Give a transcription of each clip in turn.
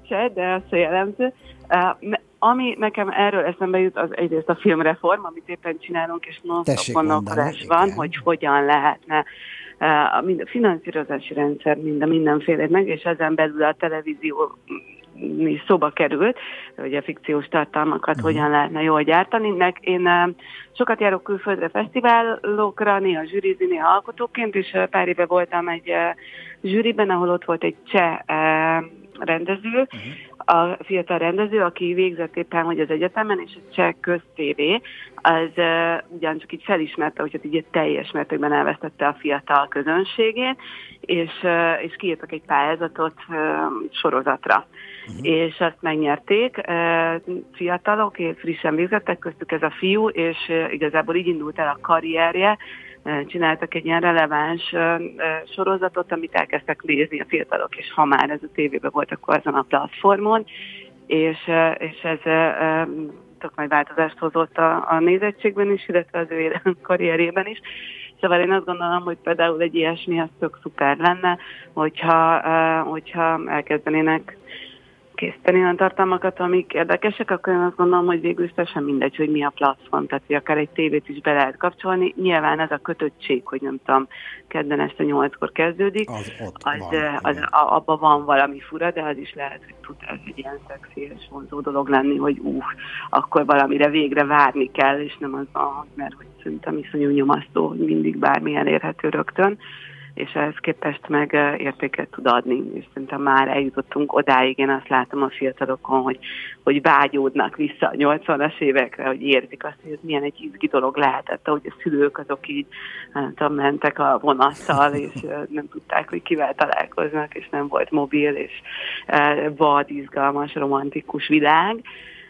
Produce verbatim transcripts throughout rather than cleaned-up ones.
se, de az se jellemző. Uh, ami nekem erről eszembe jut, az egyrészt a filmreform, amit éppen csinálunk, és non-stop gondolkodás van, igen. Hogy hogyan lehetne uh, mind a finanszírozási rendszer, mind a mindenfélét meg, és ezen belül a televízió szóba került, hogy a fikciós tartalmakat uh-huh. hogyan lehetne jól gyártani. Nek én uh, sokat járok külföldre fesztiválokra, néha zsűrizni, néha alkotóként, és uh, pár éve voltam egy uh, zsűriben, ahol ott volt egy cseh uh, rendező, uh-huh. a fiatal rendező, aki végzett éppen, hogy az egyetemen, és a cseh köztévé, az uh, ugyancsak így felismerte, hogy így teljes mértékben elvesztette a fiatal közönségét, és, uh, és kiírtak egy pályázatot uh, sorozatra. Uh-huh. És azt megnyerték, uh, fiatalok, frissen végzettek, köztük ez a fiú, és uh, igazából így indult el a karrierje. Uh, csináltak egy ilyen releváns uh, sorozatot, amit elkezdtek nézni a fiatalok, és ha már ez a tévében volt, akkor azon a platformon, és, uh, és ez uh, tök nagy változást hozott a, a nézettségben is, illetve az ő karrierében is. Szóval én azt gondolom, hogy például egy ilyesmi az tök szuper lenne, hogyha, uh, hogyha elkezdenének készíteni olyan tartalmakat, amik érdekesek, akkor én azt gondolom, hogy végül teljesen mindegy, hogy mi a platform, tehát hogy akár egy tévét is be lehet kapcsolni. Nyilván ez a kötöttség, hogy nem tudom, kedden este nyolckor kezdődik, az, az, van, az, az abban van valami fura, de az is lehet, hogy tud ez egy ilyen szexi és vonzó dolog lenni, hogy úh, akkor valamire végre várni kell, és nem az van, mert hogy szerintem iszonyú nyomasztó, hogy mindig bármi elérhető rögtön, és ehhez képest meg értéket tud adni, és szerintem már eljutottunk odáig, én azt látom a fiatalokon, hogy, hogy vágyódnak vissza a nyolcvanas évekre, hogy érzik azt, hogy ez milyen egy izgi dolog lehetett, ahogy a szülők azok így nem tudom, mentek a vonattal, és nem tudták, hogy kivel találkoznak, és nem volt mobil, és vad, izgalmas, romantikus világ.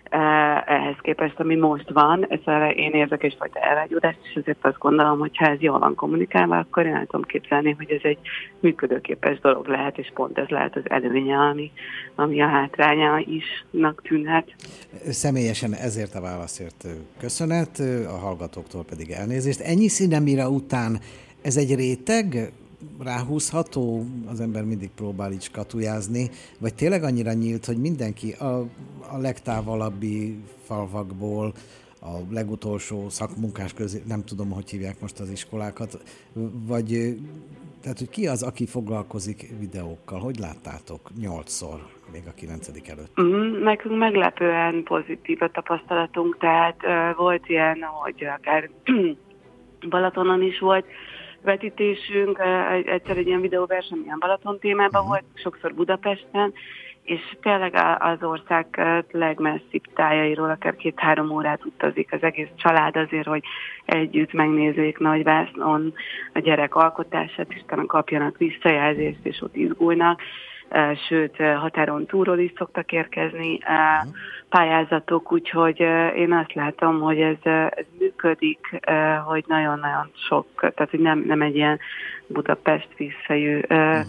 Ehhez képest, ami most van, ezzel én érzek egyfajta elvágyódást, és ezért azt gondolom, hogy ha ez jól van kommunikálva, akkor én el tudom képzelni, hogy ez egy működőképes dolog lehet, és pont ez lehet az előnye, ami, ami a hátránya isnak tűnhet. Személyesen ezért a válaszért köszönet, a hallgatóktól pedig elnézést. Ennyi Cinemira után ez egy réteg? Ráhúzható, az ember mindig próbál így skatujázni, vagy tényleg annyira nyílt, hogy mindenki a, a legtávolabbi falvakból, a legutolsó szakmunkás közé, nem tudom, hogy hívják most az iskolákat, vagy tehát, hogy ki az, aki foglalkozik videókkal? Hogy láttátok nyolcszor, még a kilencedik előtt? Mm, nekünk meglepően pozitív a tapasztalatunk, tehát uh, volt ilyen, hogy akár Balatonon is volt vetítésünk, egyszer egy ilyen videóverseny, ilyen Balaton témában uh-huh. volt, sokszor Budapesten, és tényleg az ország legmesszibb tájairól akár két-három órát utazik az egész család azért, hogy együtt megnézzék nagyvásznon a gyerek alkotását, és utána kapjanak visszajelzést, és ott izgulnak. Sőt, határon túlról is szoktak érkezni uh-huh. pályázatok, úgyhogy én azt látom, hogy ez, ez működik, hogy nagyon-nagyon sok, tehát hogy nem, nem egy ilyen Budapest visszajű uh-huh.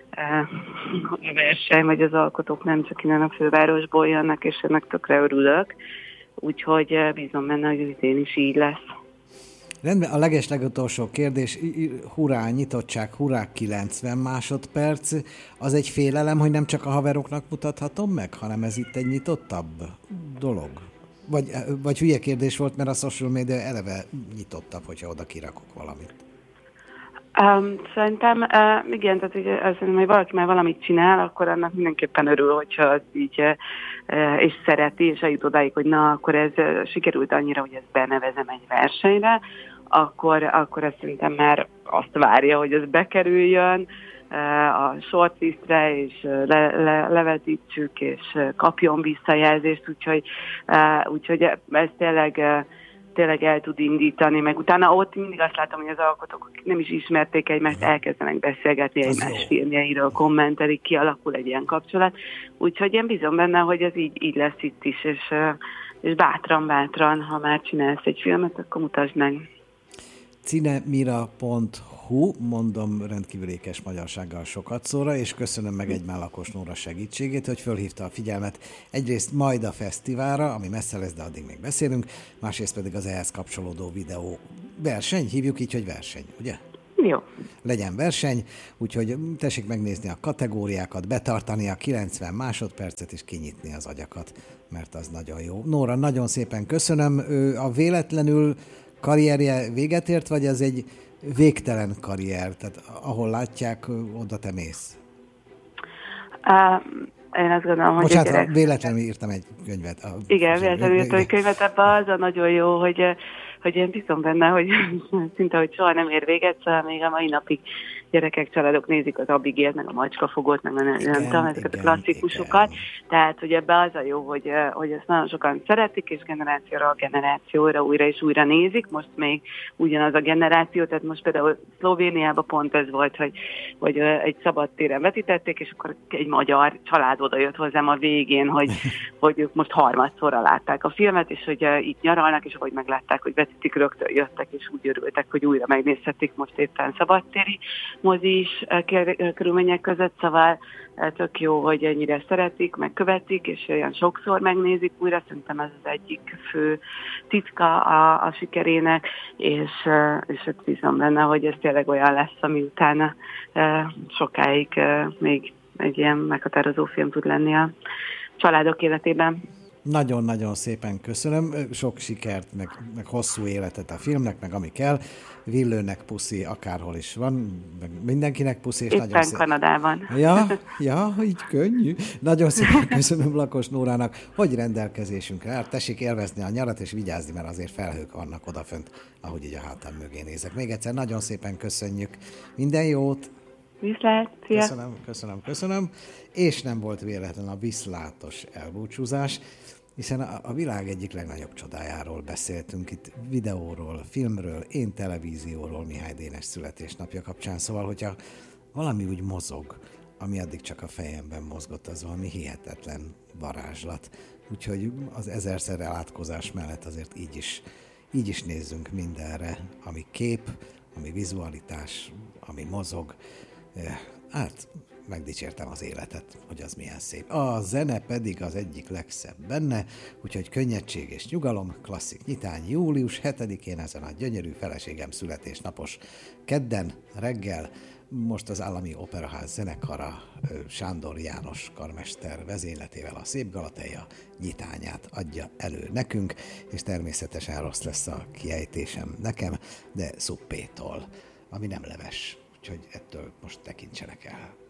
a verseny, vagy az alkotók nem csak innen a fővárosból jönnek, és ennek tökre örülök, úgyhogy bízom benne, hogy az idén is így lesz. Rendben, a leges-legutolsó kérdés, hurrá, nyitottság, hurrá, kilencven másodperc. Az egy félelem, hogy nem csak a haveroknak mutathatom meg, hanem ez itt egy nyitottabb dolog? Vagy, vagy hülye kérdés volt, mert a social media eleve nyitottabb, hogyha oda kirakok valamit. Um, szerintem uh, igen, tehát hogy, azt mondom, hogy valaki már valamit csinál, akkor annak mindenképpen örül, hogyha az így uh, és szereti, és eljut odáig, hogy na, akkor ez uh, sikerült annyira, hogy ezt benevezem egy versenyre, akkor, akkor azt szerintem már azt várja, hogy ez bekerüljön uh, a shortlistre, és uh, le, le, levetítsük, és uh, kapjon visszajelzést, úgyhogy, uh, úgyhogy ez tényleg uh, tényleg el tud indítani, meg utána ott mindig azt látom, hogy az alkotók nem is ismerték egymást, elkezdenek beszélgetni egymás filmjeiről, kommentelik, kialakul egy ilyen kapcsolat. Úgyhogy én bízom benne, hogy ez így, így lesz itt is, és, és bátran-bátran, ha már csinálsz egy filmet, akkor mutasd meg. cinemira pont hu, mondom rendkívül ékes magyarsággal sokat szóra, és köszönöm meg Egymán Lakos Nóra segítségét, hogy fölhívta a figyelmet egyrészt majd a fesztiválra, ami messze lesz, de addig még beszélünk, másrészt pedig az ehhez kapcsolódó videó verseny, hívjuk így, hogy verseny, ugye? Jó. Legyen verseny, úgyhogy tessék megnézni a kategóriákat, betartani a kilencven másodpercet és kinyitni az agyakat, mert az nagyon jó. Nóra, nagyon szépen köszönöm. A véletlenül karrierje véget ért, vagy ez egy végtelen karrier? Tehát ahol látják, oda te mész? Uh, én azt gondolom, hogy... Bocsánat, gyerek... véletlenül írtam egy könyvet. A... Igen, véletlenül írtam egy könyvet, ebben az a nagyon jó, hogy, hogy én bízom benne, hogy szinte, hogy soha nem ér véget, szóval még a mai napig gyerekek, családok nézik az Abigail, meg a Macskafogót, meg nem, igen, nem tudom, ezeket igen, a klasszikusokat. Igen. Tehát, hogy ebbe az a jó, hogy, hogy ezt nagyon sokan szeretik, és generációra a generációra újra és újra nézik. Most még ugyanaz a generáció, tehát most például Szlovéniában pont ez volt, hogy, hogy egy szabadtéren vetítették, és akkor egy magyar család oda jött hozzám a végén, hogy, hogy ők most harmadszorra látták a filmet, és hogy itt nyaralnak, és ahogy meglátták, hogy vetítik, rögtön jöttek, és úgy örültek, hogy újra megnézhetik most éppen szabadtéri mozis körülmények között, szóval tök jó, hogy ennyire szeretik, megkövetik, és olyan sokszor megnézik újra, szerintem ez az egyik fő titka a, a sikerének, és, és hát bízom benne, hogy ez tényleg olyan lesz, ami utána sokáig még egy ilyen meghatározó film tud lenni a családok életében. Nagyon-nagyon szépen köszönöm, sok sikert, meg, meg hosszú életet a filmnek, meg ami kell. Villőnek puszi akárhol is van, meg mindenkinek puszi. És éppen nagyon szép... Kanadában. Ja, ja, így könnyű. Nagyon szépen köszönöm Lakos Nórának, hogy rendelkezésünkre áll. Tessék élvezni a nyarat, és vigyázni, mert azért felhők vannak odafönt, ahogy így a hátam mögé nézek. Még egyszer nagyon szépen köszönjük. Minden jót! Viszlát, szia! Köszönöm, köszönöm, köszönöm. És nem volt véletlen a viszlátos elbúcsúzás, hiszen a, a világ egyik legnagyobb csodájáról beszéltünk itt, videóról, filmről, én televízióról Mihály Dénes születésnapja kapcsán, szóval, hogyha valami úgy mozog, ami addig csak a fejemben mozgott, az valami hihetetlen varázslat. Úgyhogy az ezerszer elátkozás mellett azért így is, így is nézzünk mindenre, ami kép, ami vizualitás, ami mozog. Hát megdicsértem az életet, hogy az milyen szép. A zene pedig az egyik legszebb benne, úgyhogy könnyedség és nyugalom, klasszik nyitány július hetedikén ezen a gyönyörű feleségem születésnapos kedden reggel. Most az Állami Operaház zenekara Sándor János karmester vezényletével a Szép Galateja nyitányát adja elő nekünk, és természetesen rossz lesz a kiejtésem nekem, de szuppétól, ami nem leves, úgyhogy ettől most tekintsenek el.